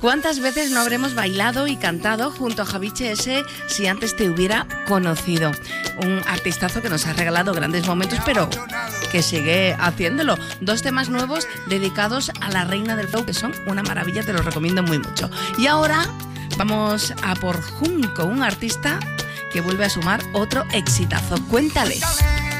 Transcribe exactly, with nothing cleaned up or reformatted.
¿Cuántas veces no habremos bailado y cantado junto a Javiche ese Si antes te hubiera conocido? Un artistazo que nos ha regalado grandes momentos, pero que sigue haciéndolo. Dos temas nuevos dedicados a la reina del flow, que son una maravilla, te los recomiendo muy mucho. Y ahora vamos a por Junco, un artista que vuelve a sumar otro exitazo. Cuéntales.